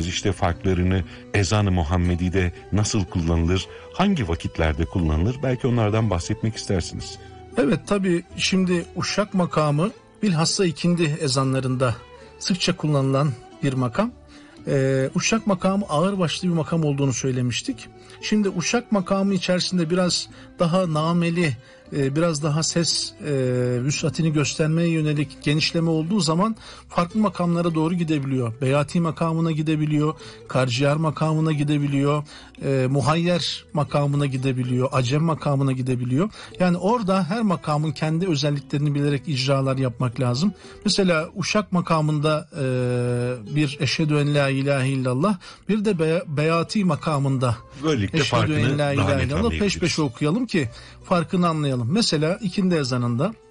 misiniz? İşte farklarını, ezan-ı Muhammedi'de nasıl kullanılır, hangi vakitlerde kullanılır? Belki onlardan bahsetmek istersiniz. Evet, tabii şimdi uşak makamı bilhassa ikindi ezanlarında sıkça kullanılan bir makam. Uşak makamı ağırbaşlı bir makam olduğunu söylemiştik. Şimdi uşak makamı içerisinde biraz daha nameli, biraz daha ses vüsatini göstermeye yönelik genişleme olduğu zaman farklı makamlara doğru gidebiliyor. Beyati makamına gidebiliyor, karciğer makamına gidebiliyor, muhayyer makamına gidebiliyor, acem makamına gidebiliyor. Yani orada her makamın kendi özelliklerini bilerek icralar yapmak lazım. Mesela uşak makamında bir eşhedü en la ilahe illallah, bir de beyati makamında böylelikle farkını daha net peş peşe okuyalım ki farkını anlayalım. Mesela ikindi ezanında